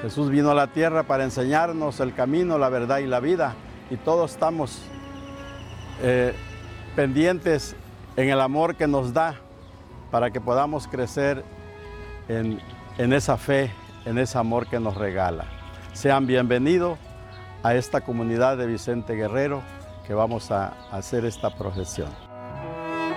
Jesús vino a la tierra para enseñarnos el camino, la verdad y la vida. Y todos estamos pendientes en el amor que nos da para que podamos crecer en esa fe, en ese amor que nos regala. Sean bienvenidos a esta comunidad de Vicente Guerrero que vamos a hacer esta procesión.